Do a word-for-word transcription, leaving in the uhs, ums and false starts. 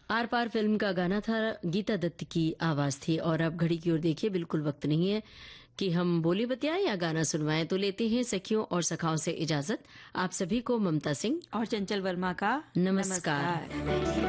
Are par film का गाना था, गीता दत्त की आवाज थी। और अब घड़ी की ओर देखिए, बिल्कुल वक्त नहीं है कि हम बोली बतियाएं या गाना सुनवाएं, तो लेते हैं सखियों और सखाओं से इजाजत। आप सभी को ममता सिंह और चंचल वर्मा का नमस्कार, नमस्कार।